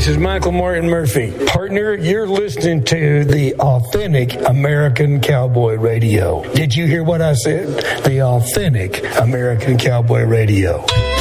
This is Michael Martin Murphy. Partner, you're listening to the Authentic American Cowboy Radio. Did you hear what I said? The Authentic American Cowboy Radio.